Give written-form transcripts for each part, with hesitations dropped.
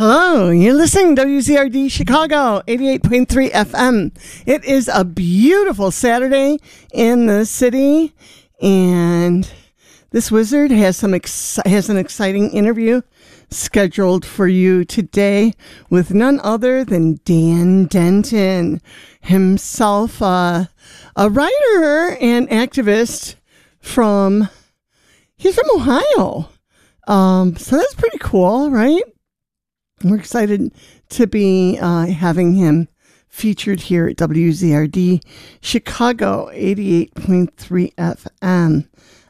Hello, you're listening to WZRD Chicago 88.3 FM. It is a beautiful Saturday in the city, and this wizard has an exciting interview scheduled for you today with none other than Dan Denton, himself a writer and activist he's from Ohio. So that's pretty cool, right? We're excited to be having him featured here at WZRD Chicago 88.3 FM.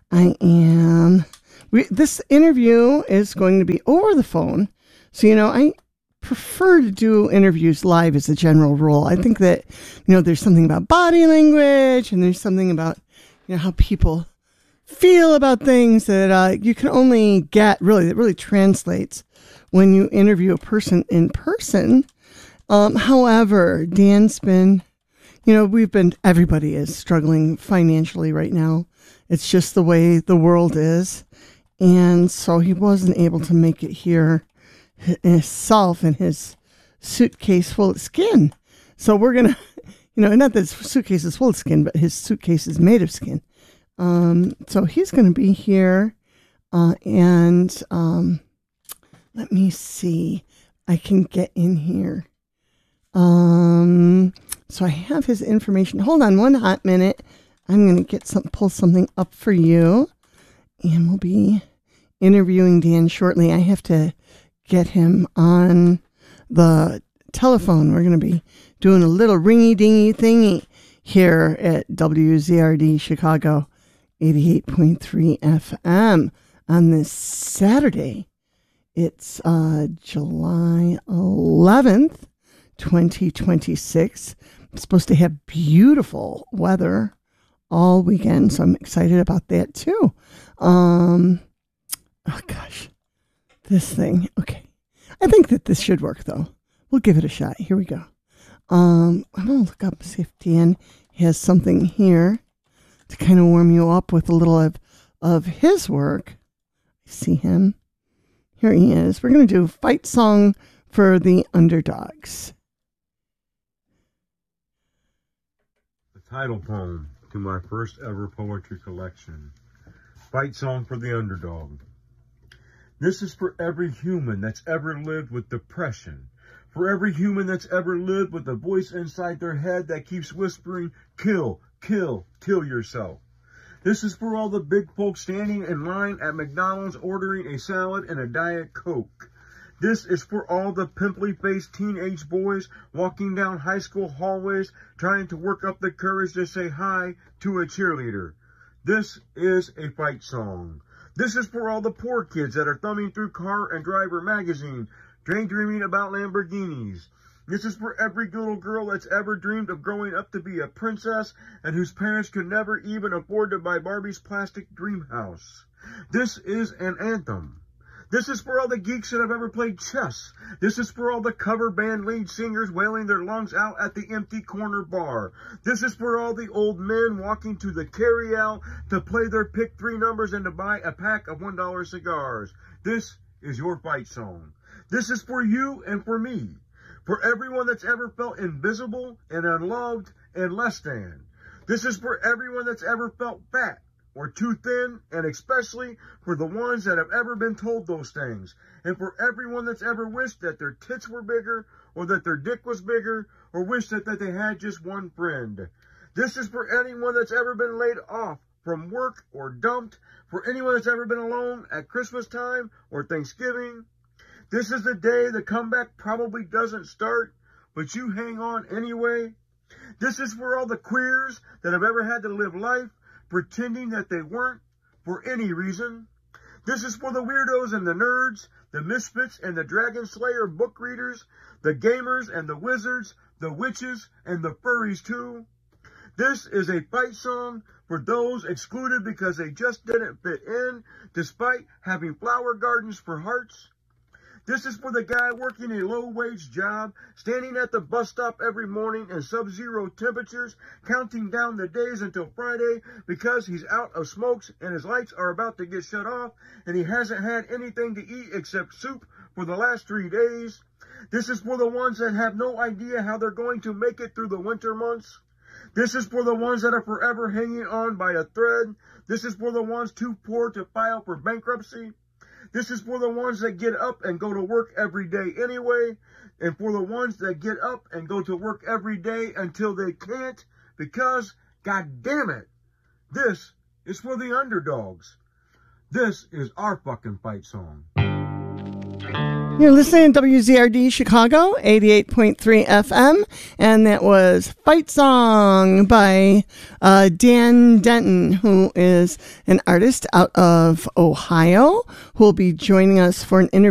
This interview is going to be over the phone. So, I prefer to do interviews live as a general rule. I think that, there's something about body language and there's something about, how people feel about things that you can only get that really translates when you interview a person in person. However, Dan's been, everybody is struggling financially right now. It's just the way the world is. And so he wasn't able to make it here himself in his suitcase full of skin. So we're going to, not that his suitcase is full of skin, but his suitcase is made of skin. So he's going to be here, let me see. I can get in here. So I have his information. Hold on one hot minute. I'm going to pull something up for you, and we'll be interviewing Dan shortly. I have to get him on the telephone. We're going to be doing a little ringy-dingy thingy here at WZRD Chicago 88.3 FM on this Saturday. It's July 11th, 2026. I'm supposed to have beautiful weather all weekend, so I'm excited about that too. Oh gosh, this thing. Okay, I think that this should work though. We'll give it a shot. Here we go. I'm gonna look up, see if Dan has something here to kind of warm you up with a little of his work. I see him. Here he is. We're going to do Fight Song for the Underdogs. The title poem to my first ever poetry collection. Fight Song for the Underdog. This is for every human that's ever lived with depression. For every human that's ever lived with a voice inside their head that keeps whispering, kill, kill, kill yourself. This is for all the big folks standing in line at McDonald's ordering a salad and a Diet Coke. This is for all the pimply-faced teenage boys walking down high school hallways trying to work up the courage to say hi to a cheerleader. This is a fight song. This is for all the poor kids that are thumbing through Car and Driver magazine, daydreaming about Lamborghinis. This is for every little girl that's ever dreamed of growing up to be a princess and whose parents could never even afford to buy Barbie's plastic dream house. This is an anthem. This is for all the geeks that have ever played chess. This is for all the cover band lead singers wailing their lungs out at the empty corner bar. This is for all the old men walking to the carry-out to play their pick 3 numbers and to buy a pack of $1 cigars. This is your fight song. This is for you and for me. For everyone that's ever felt invisible and unloved and less than. This is for everyone that's ever felt fat or too thin, and especially for the ones that have ever been told those things. And for everyone that's ever wished that their tits were bigger, or that their dick was bigger, or wished that they had just one friend. This is for anyone that's ever been laid off from work or dumped, for anyone that's ever been alone at Christmas time or Thanksgiving. This is the day the comeback probably doesn't start, but you hang on anyway. This is for all the queers that have ever had to live life pretending that they weren't for any reason. This is for the weirdos and the nerds, the misfits and the Dragon Slayer book readers, the gamers and the wizards, the witches and the furries too. This is a fight song for those excluded because they just didn't fit in, despite having flower gardens for hearts. This is for the guy working a low-wage job, standing at the bus stop every morning in sub-zero temperatures, counting down the days until Friday because he's out of smokes and his lights are about to get shut off, and he hasn't had anything to eat except soup for the last 3 days. This is for the ones that have no idea how they're going to make it through the winter months. This is for the ones that are forever hanging on by a thread. This is for the ones too poor to file for bankruptcy. This is for the ones that get up and go to work every day anyway. And for the ones that get up and go to work every day until they can't, because, God damn it, this is for the underdogs. This is our fucking fight song. You're listening to WZRD Chicago, 88.3 FM, and that was Fight Song by Dan Denton, who is an artist out of Ohio, who will be joining us for an interview